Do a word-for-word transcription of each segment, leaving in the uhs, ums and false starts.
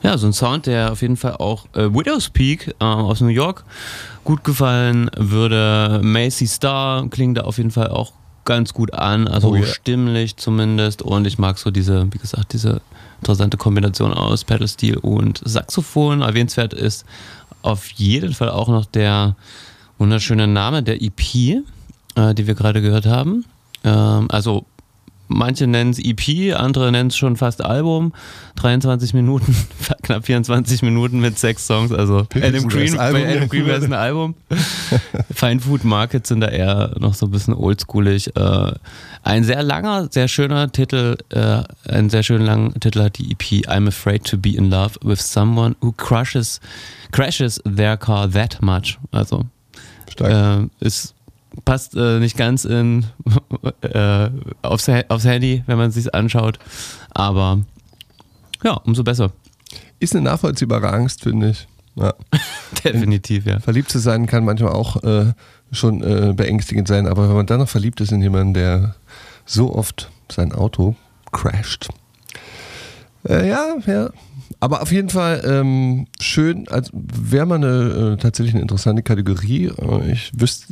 Ja, so ein Sound, der auf jeden Fall auch äh, Widow's Peak äh, aus New York gut gefallen würde. Macy Star klingt da auf jeden Fall auch ganz gut an, also Oh, yeah. stimmlich zumindest. Und ich mag so diese, wie gesagt, diese interessante Kombination aus Pedal-Steel und Saxophon. Erwähnenswert ist auf jeden Fall auch noch der wunderschöne Name der E P, äh, die wir gerade gehört haben. Ähm, also manche nennen es E P, andere nennen es schon fast Album. dreiundzwanzig Minuten, knapp vierundzwanzig Minuten mit sechs Songs. Also Adam Green, bei Adam Green wäre es ein Album. Fine Food Market sind da eher noch so ein bisschen oldschoolig. Äh, ein sehr langer, sehr schöner Titel, äh, einen sehr schönen langen Titel hat die E P I'm Afraid to Be in Love with Someone Who crushes, crashes their car that much. Also äh, ist passt äh, nicht ganz in, äh, aufs, aufs Handy, wenn man es sich anschaut. Aber ja, umso besser. Ist eine nachvollziehbare Angst, finde ich. Ja. Definitiv, ja. Verliebt zu sein kann manchmal auch äh, schon äh, beängstigend sein, aber wenn man dann noch verliebt ist in jemanden, der so oft sein Auto crasht. Äh, ja, ja. Aber auf jeden Fall ähm, schön, also wäre mal eine äh, tatsächlich eine interessante Kategorie. Äh, ich wüsste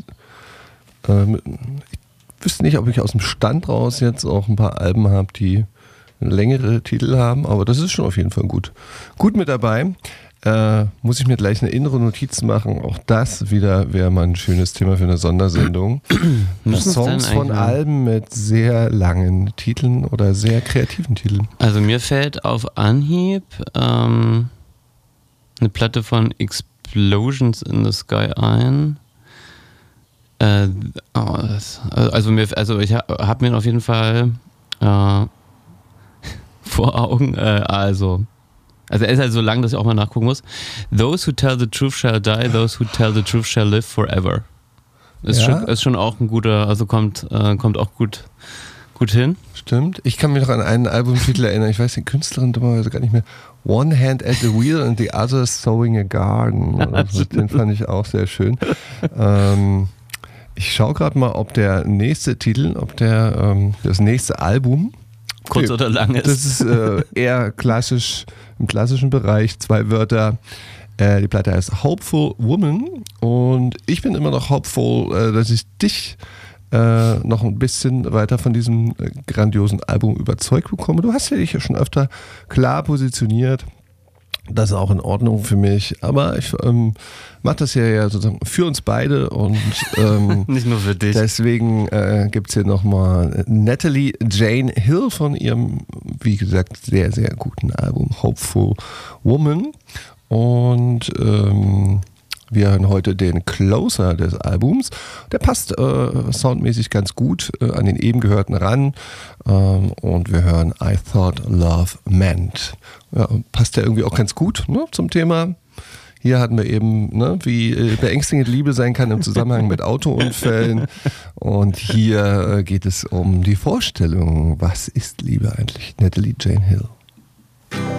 Ich wüsste nicht, ob ich aus dem Stand raus jetzt auch ein paar Alben habe, die längere Titel haben, aber das ist schon auf jeden Fall gut. Gut mit dabei. Äh, muss ich mir gleich eine innere Notiz machen. Auch das wieder wäre mal ein schönes Thema für eine Sondersendung. Songs von Alben mit sehr langen Titeln oder sehr kreativen Titeln. Also mir fällt auf Anhieb ähm, eine Platte von Explosions in the Sky ein. Äh, oh, das, also, mir, also ich habe mir auf jeden Fall äh, vor Augen, äh, also, also er ist halt so lang, dass ich auch mal nachgucken muss. Those who tell the truth shall die, those who tell the truth shall live forever. Ist, ja. schon, ist schon auch ein guter, also kommt, äh, kommt auch gut, gut hin. Stimmt. Ich kann mich noch an einen Albumtitel erinnern, ich weiß die Künstlerin dummerweise gar nicht mehr. One Hand at the Wheel and the Other Sowing a Garden. Oder so. Den fand ich auch sehr schön. ähm, Ich schaue gerade mal, ob der nächste Titel, ob der ähm, das nächste Album kurz oder lang ist. Das ist äh, eher klassisch, im klassischen Bereich, zwei Wörter. Äh, die Platte heißt Hopeful Woman und ich bin immer noch hopeful, äh, dass ich dich äh, noch ein bisschen weiter von diesem äh, grandiosen Album überzeugt bekomme. Du hast ja dich ja schon öfter klar positioniert. Das ist auch in Ordnung für mich, aber ich ähm, mache das ja, ja sozusagen für uns beide und ähm, nicht nur für dich. Deswegen äh, gibt es hier nochmal Natalie Jane Hill von ihrem, wie gesagt, sehr, sehr guten Album Hopeful Woman und ähm, wir hören heute den Closer des Albums. Der passt äh, soundmäßig ganz gut äh, an den eben gehörten ran. Ähm, und wir hören I Thought Love Meant. Ja, passt ja irgendwie auch ganz gut, ne, zum Thema. Hier hatten wir eben, ne, wie äh, beängstigend Liebe sein kann im Zusammenhang mit Autounfällen. Und hier äh, geht es um die Vorstellung, was ist Liebe eigentlich? Natalie Jane Hill.